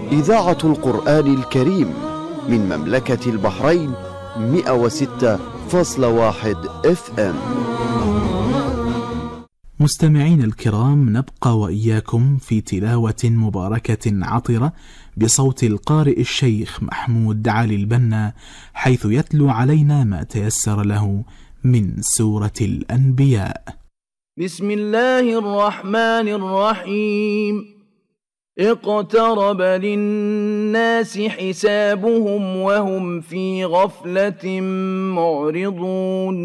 إذاعة القرآن الكريم من مملكة البحرين 106.1 FM. مستمعين الكرام، نبقى وإياكم في تلاوة مباركة عطرة بصوت القارئ الشيخ محمود علي البنا، حيث يتلو علينا ما تيسر له من سورة الأنبياء. بسم الله الرحمن الرحيم. اقترب للناس حسابهم وهم في غفلة معرضون.